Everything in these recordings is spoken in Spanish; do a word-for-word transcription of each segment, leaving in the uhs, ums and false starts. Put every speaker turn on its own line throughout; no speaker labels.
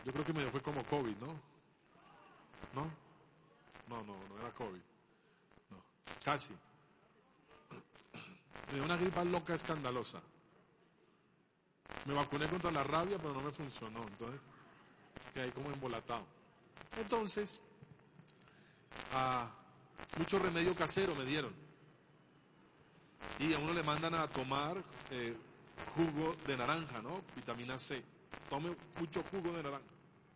Yo creo que me dio fue como COVID, ¿no? ¿No? No, no, no era COVID. No, casi. Me dio una gripa loca escandalosa. Me vacuné contra la rabia, pero no me funcionó. Entonces, quedé ahí como embolatado. Entonces, ah, mucho remedio casero me dieron. Y a uno le mandan a tomar eh, jugo de naranja, ¿no? Vitamina C. Tome mucho jugo de naranja.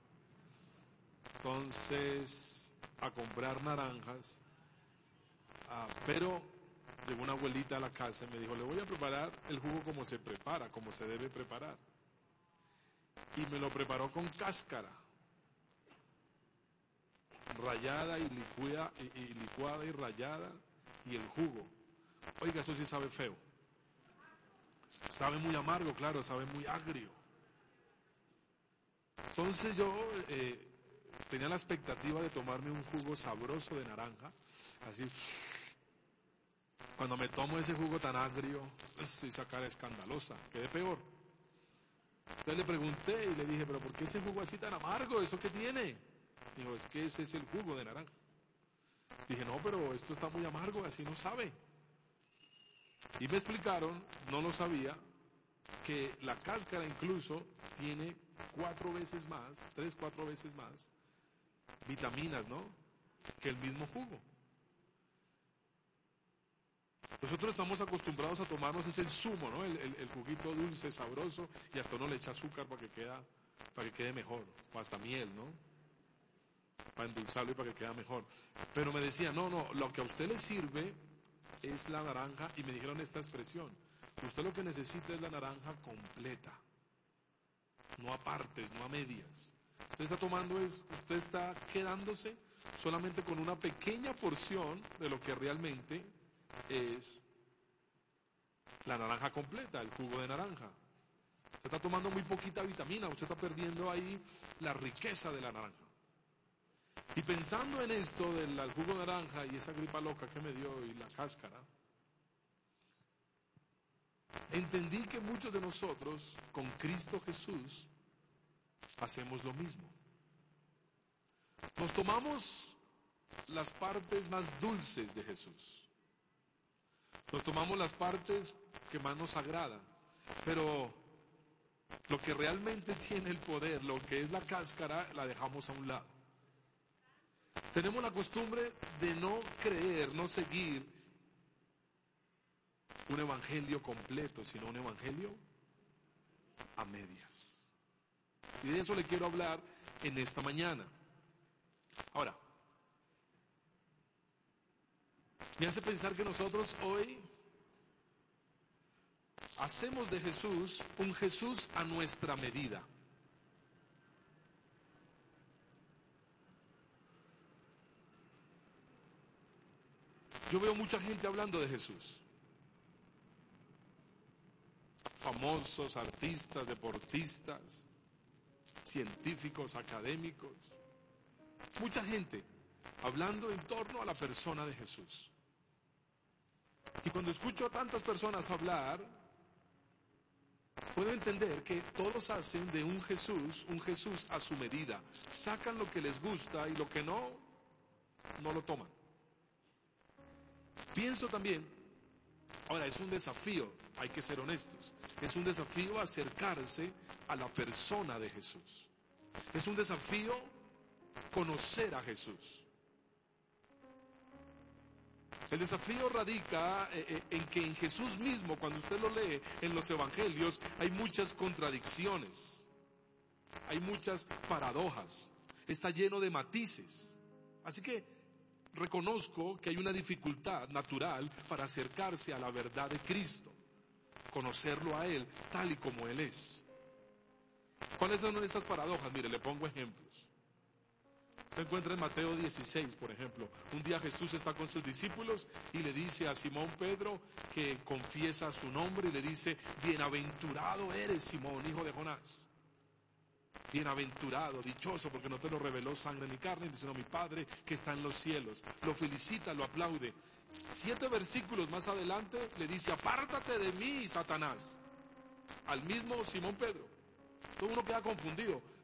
Entonces, a comprar naranjas. Ah, pero llegó una abuelita a la casa y me dijo, le voy a preparar el jugo como se prepara, como se debe preparar. Y me lo preparó con cáscara, rallada y, licuada, y, y licuada y rallada, y el jugo. Oiga, eso sí sabe feo. Sabe muy amargo, claro, sabe muy agrio. Entonces yo eh, tenía la expectativa de tomarme un jugo sabroso de naranja, así. Cuando me tomo ese jugo tan agrio, soy esa cara escandalosa, quedé peor. Entonces le pregunté y le dije, pero ¿por qué ese jugo así tan amargo? ¿Eso qué tiene? Dijo, es que ese es el jugo de naranja. Dije, no, pero esto está muy amargo, así no sabe. Y me explicaron, no lo sabía, que la cáscara incluso tiene cuatro veces más, tres, cuatro veces más vitaminas, ¿no? Que el mismo jugo. Nosotros estamos acostumbrados a tomarnos ese el zumo, ¿no? El, el, el juguito dulce, sabroso, y hasta uno le echa azúcar para que, queda, para que quede mejor, o hasta miel, ¿no? Para endulzarlo y para que quede mejor. Pero me decía, no, no, lo que a usted le sirve es la naranja, y me dijeron esta expresión, usted lo que necesita es la naranja completa, no a partes, no a medias. Usted está tomando es, usted está quedándose solamente con una pequeña porción de lo que realmente es la naranja completa, el jugo de naranja. Usted está tomando muy poquita vitamina, usted está perdiendo ahí la riqueza de la naranja. Y pensando en esto del jugo de naranja y esa gripa loca que me dio y la cáscara, entendí que muchos de nosotros con Cristo Jesús hacemos lo mismo. Nos tomamos las partes más dulces de Jesús. Nos tomamos las partes que más nos agradan. Pero lo que realmente tiene el poder, lo que es la cáscara, la dejamos a un lado. Tenemos la costumbre de no creer, no seguir un evangelio completo, sino un evangelio a medias. Y de eso le quiero hablar en esta mañana. Ahora, me hace pensar que nosotros hoy hacemos de Jesús un Jesús a nuestra medida. Yo veo mucha gente hablando de Jesús. Famosos, artistas, deportistas, científicos, académicos. Mucha gente hablando en torno a la persona de Jesús. Y cuando escucho a tantas personas hablar, puedo entender que todos hacen de un Jesús, un Jesús a su medida. Sacan lo que les gusta y lo que no, no lo toman. Pienso también, ahora es un desafío, hay que ser honestos, es un desafío acercarse a la persona de Jesús. Es un desafío conocer a Jesús. El desafío radica en que en Jesús mismo, cuando usted lo lee en los evangelios, hay muchas contradicciones, hay muchas paradojas, está lleno de matices. Así que reconozco que hay una dificultad natural para acercarse a la verdad de Cristo, conocerlo a Él tal y como Él es. ¿Cuáles son estas paradojas? Mire, le pongo ejemplos. Se encuentra en Mateo dieciséis, por ejemplo. Un día Jesús está con sus discípulos y le dice a Simón Pedro, que confiesa su nombre, y le dice, bienaventurado eres, Simón, hijo de Jonás. Bienaventurado, dichoso, porque no te lo reveló sangre ni carne, sino mi Padre que está en los cielos. Lo felicita, lo aplaude. Siete versículos más adelante le dice, apártate de mí, Satanás. Al mismo Simón Pedro. Todo uno queda confundido.